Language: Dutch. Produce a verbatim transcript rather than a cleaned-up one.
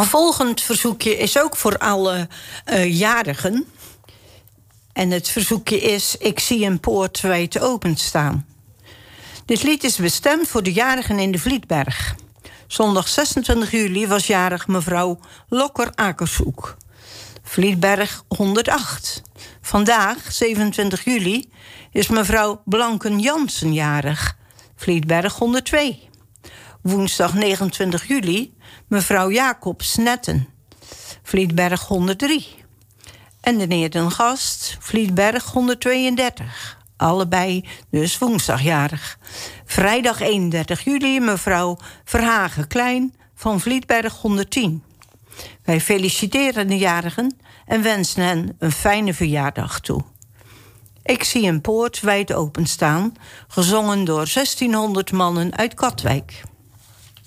Een volgend verzoekje is ook voor alle uh, jarigen. En het verzoekje is: ik zie een poort wijd openstaan. Dit lied is bestemd voor de jarigen in de Vlietberg. Zondag zesentwintig juli was jarig mevrouw Lokker-Akershoek. Vlietberg honderdacht. Vandaag, zevenentwintig juli, is mevrouw Blanken-Jansen jarig. Vlietberg honderdtwee. Woensdag negenentwintig juli, mevrouw Jacobs-Netten. Vlietberg honderddrie. En de Neerdengast, Vlietberg honderdtweeëndertig. Allebei dus woensdagjarig. Vrijdag eenendertig juli, mevrouw Verhagen-Klein van Vlietberg honderdtien. Wij feliciteren de jarigen en wensen hen een fijne verjaardag toe. Ik zie een poort wijd openstaan, gezongen door zestienhonderd mannen uit Katwijk.